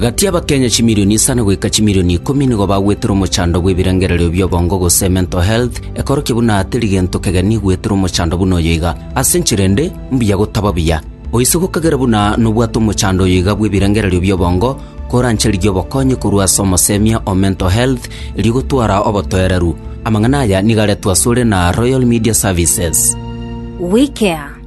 gati abakenya chimilioni sana gwika chimilioni 10 nigo bagwetera omochando bw'ebirengerero by'obongo gose mental health ekoroki buna atiri gento kegani gwetera omochando buno yiga ase nchirende mbuya gotaba buya oise gokagera buna nobwata omochando yiga bw'ebirengerero by'obongo korancheri gyobokonye korwa somosemia o mental health ligotwara obotoereru amang'ana aya nigaretwa sore na Royal Media Services. We care.